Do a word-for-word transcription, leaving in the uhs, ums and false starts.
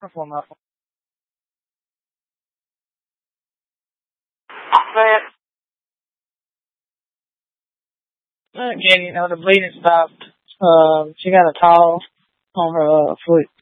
Muffle, muffle. But, again, you know, the bleeding stopped. Um, she got a towel on her uh, foot.